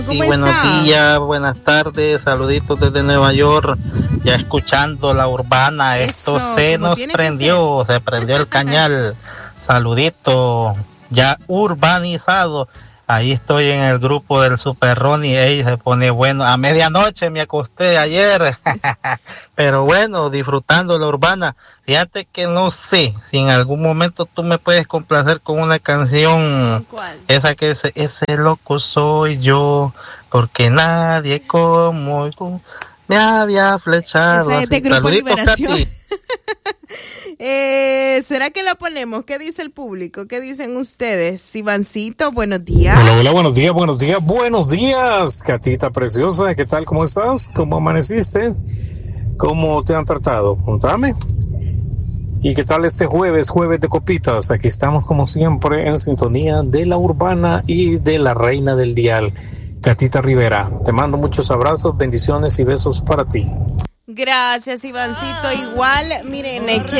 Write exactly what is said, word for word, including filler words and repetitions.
¿Cómo Sí, buenos está? días, buenas tardes, saluditos desde Nueva York, ya escuchando la urbana, esto Eso, se como nos tiene que prendió, se prendió el cañal, saludito, ya urbanizado, ahí estoy en el grupo del Super Ronnie, ey, se pone bueno, a medianoche me acosté ayer, pero bueno, disfrutando la urbana, fíjate que no sé, si en algún momento tú me puedes complacer con una canción, ¿Con cuál? esa que ese, ese loco soy yo, porque nadie como tú me había flechado Esa es de así. Grupo Saluditos, Liberación. Katy. eh, ¿Será que la ponemos? ¿Qué dice el público? ¿Qué dicen ustedes? Ivancito, buenos días. Hola, hola, buenos días, buenos días, buenos días, Catita preciosa, ¿qué tal? ¿Cómo estás? ¿Cómo amaneciste? ¿Cómo te han tratado? Contame. ¿Y qué tal este jueves, jueves de copitas? Aquí estamos como siempre en sintonía de la urbana y de la reina del dial, Catita Rivera. Te mando muchos abrazos, bendiciones y besos para ti. Gracias, Ivancito. Igual, miren, eh,